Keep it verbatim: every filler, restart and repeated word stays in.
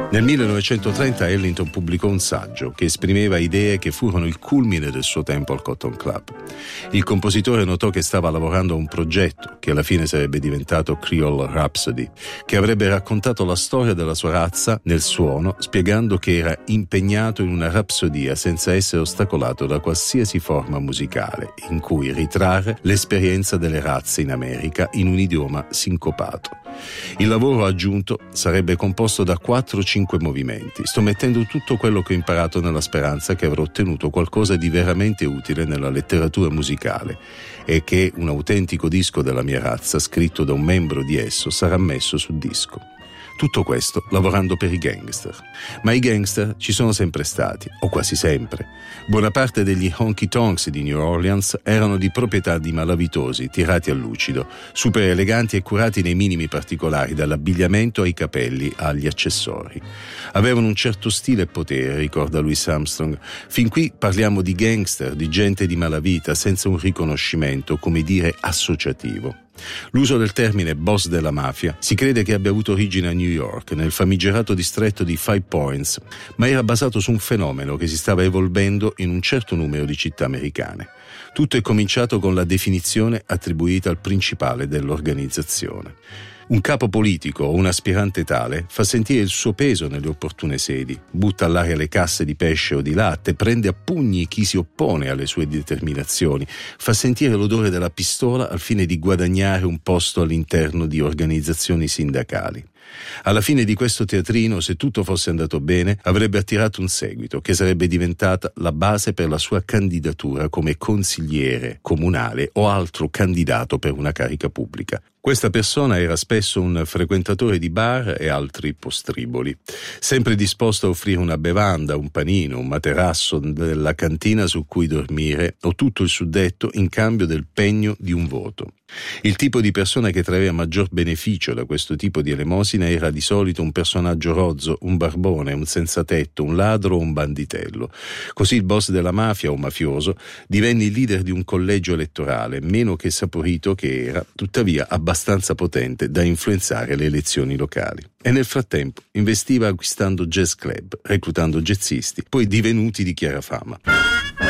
Nel millenovecentotrenta Ellington pubblicò un saggio che esprimeva idee che furono il culmine del suo tempo al Cotton Club. Il compositore notò che stava lavorando a un progetto che alla fine sarebbe diventato Creole Rhapsody, che avrebbe raccontato la storia della sua razza nel suono, spiegando che era impegnato in una rapsodia senza essere ostacolato da qualsiasi forma musicale, in cui ritrarre l'esperienza delle razze in America in un idioma sincopato. Il lavoro aggiunto sarebbe composto da quattro o cinque movimenti. Sto mettendo tutto quello che ho imparato nella speranza che avrò ottenuto qualcosa di veramente utile nella letteratura musicale e che un autentico disco della mia razza, scritto da un membro di esso, sarà messo sul disco. Tutto questo lavorando per i gangster. Ma i gangster ci sono sempre stati, o quasi sempre. Buona parte degli honky tonks di New Orleans erano di proprietà di malavitosi tirati a lucido, super eleganti e curati nei minimi particolari, dall'abbigliamento ai capelli agli accessori. Avevano un certo stile e potere, ricorda Louis Armstrong. Fin qui parliamo di gangster, di gente di malavita, senza un riconoscimento, come dire, associativo. L'uso del termine boss della mafia si crede che abbia avuto origine a New York, nel famigerato distretto di Five Points, ma era basato su un fenomeno che si stava evolvendo in un certo numero di città americane. Tutto è cominciato con la definizione attribuita al principale dell'organizzazione. Un capo politico o un aspirante tale fa sentire il suo peso nelle opportune sedi, butta all'aria le casse di pesce o di latte, prende a pugni chi si oppone alle sue determinazioni, fa sentire l'odore della pistola al fine di guadagnare un posto all'interno di organizzazioni sindacali. Alla fine di questo teatrino, se tutto fosse andato bene, avrebbe attirato un seguito che sarebbe diventata la base per la sua candidatura come consigliere comunale o altro candidato per una carica pubblica. Questa persona era spesso un frequentatore di bar e altri postriboli, sempre disposto a offrire una bevanda, un panino, un materasso della cantina su cui dormire o tutto il suddetto in cambio del pegno di un voto. Il tipo di persona che traeva maggior beneficio da questo tipo di elemosina era di solito un personaggio rozzo, un barbone, un senzatetto, un ladro o un banditello. Così il boss della mafia o mafioso divenne il leader di un collegio elettorale, meno che saporito che era, tuttavia abbastanza potente da influenzare le elezioni locali. E nel frattempo investiva acquistando jazz club, reclutando jazzisti, poi divenuti di chiara fama.